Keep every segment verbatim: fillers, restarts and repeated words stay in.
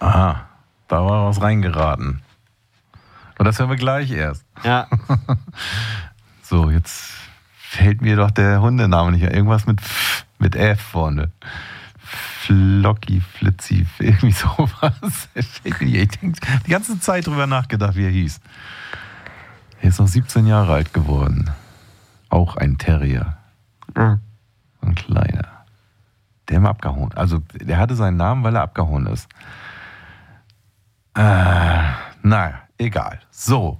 Aha, da war was reingeraten. Und das hören wir gleich erst. Ja. So, jetzt fällt mir doch der Hundename nicht ein. Irgendwas mit F, mit F vorne. Flocki, Flitzi, irgendwie sowas. Ich denke die ganze Zeit drüber nachgedacht, wie er hieß. Er ist noch siebzehn Jahre alt geworden. Auch ein Terrier. Ah. Ein kleiner. Der immer abgehauen. Also, der hatte seinen Namen, weil er abgehauen ist. Äh, naja, egal. So.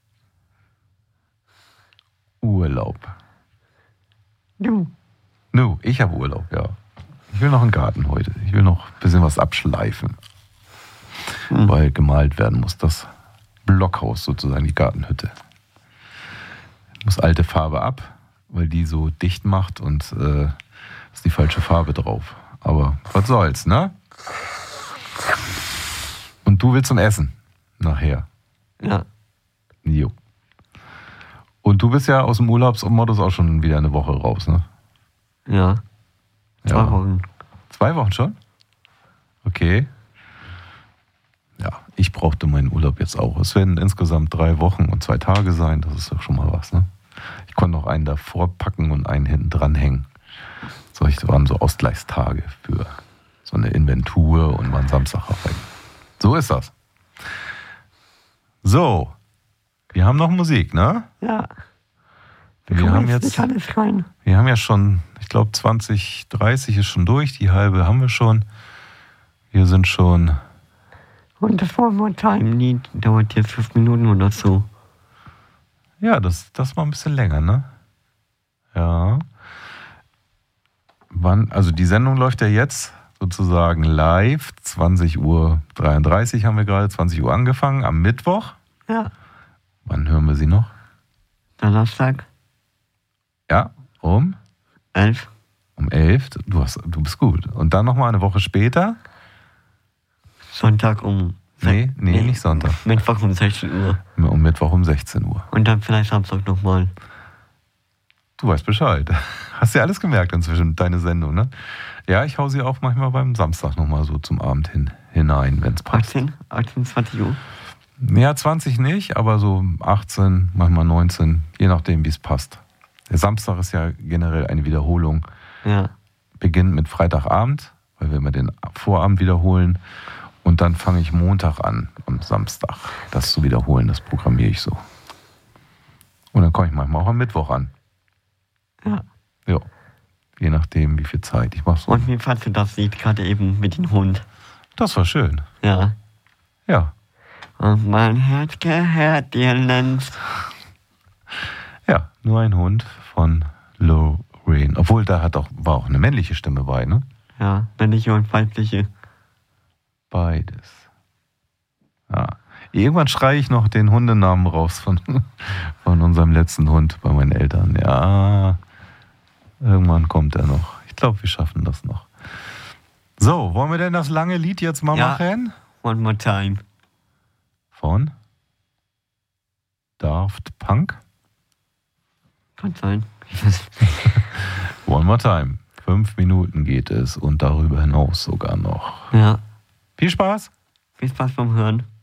Urlaub. Du. Nu, ich habe Urlaub, ja. Ich will noch einen Garten heute. Ich will noch ein bisschen was abschleifen. Hm. Weil gemalt werden muss. Das Blockhaus sozusagen, die Gartenhütte. Muss alte Farbe ab, weil die so dicht macht und äh, ist die falsche Farbe drauf. Aber was soll's, ne? Und du willst zum Essen nachher. Ja. Jo. Und du bist ja aus dem Urlaubsmodus auch schon wieder eine Woche raus, ne? Ja. Zwei ja. Wochen. Zwei Wochen schon? Okay. Ja, ich brauchte meinen Urlaub jetzt auch. Es werden insgesamt drei Wochen und zwei Tage sein. Das ist doch schon mal was, ne? Ich konnte noch einen davor packen und einen hinten dran hängen. Solche waren so Ausgleichstage für so eine Inventur und mal einen Samstag arbeiten. So ist das. So, wir haben noch Musik, ne? Ja. Wir, wir haben jetzt, alles rein. wir haben ja schon, ich glaube zwanzig, dreißig ist schon durch, die halbe haben wir schon. Wir sind schon... Und das One More Time Lied dauert jetzt fünf Minuten oder so. Ja, das, das war ein bisschen länger, ne? Ja. Wann, also die Sendung läuft ja jetzt sozusagen live. zwanzig Uhr dreiunddreißig haben wir gerade, zwanzig Uhr angefangen, am Mittwoch. Ja. Wann hören wir sie noch? Donnerstag. Ja, um? Elf. Um elf. Du, hast, du bist gut. Und dann nochmal eine Woche später? Sonntag um... Nee, nee, nee, nicht Sonntag. Mittwoch um sechzehn Uhr. Um Mittwoch um sechzehn Uhr. Und dann vielleicht Samstag nochmal. Du weißt Bescheid. Hast ja alles gemerkt inzwischen, deine Sendung, ne? Ja, ich hau sie auch manchmal beim Samstag nochmal so zum Abend hin, hinein, wenn es passt. achtzehn, achtzehn, zwanzig Uhr? Ja, zwanzig nicht, aber so achtzehn, manchmal neunzehn, je nachdem, wie es passt. Der Samstag ist ja generell eine Wiederholung. Ja. Beginnt mit Freitagabend, weil wir immer den Vorabend wiederholen. Und dann fange ich Montag an, am Samstag, das zu wiederholen. Das programmiere ich so. Und dann komme ich manchmal auch am Mittwoch an. Ja. Ja. Je nachdem, wie viel Zeit ich mache. So. Und wie fandst du das Lied gerade eben mit dem Hund? Das war schön. Ja. Ja. Und mein Herz gehört dir längst. Ja, nur ein Hund von Lorraine. Obwohl, da hat auch, war auch eine männliche Stimme bei, ne? Ja, männliche und weibliche. Beides. Ja. Irgendwann schreie ich noch den Hundenamen raus von, von unserem letzten Hund bei meinen Eltern. Ja, irgendwann kommt er noch. Ich glaube, wir schaffen das noch. So, wollen wir denn das lange Lied jetzt mal ja. machen? One More Time. Von Daft Punk? Kann sein. One More Time. Fünf Minuten geht es und darüber hinaus sogar noch. Ja. Viel Spaß. Viel Spaß beim Hören.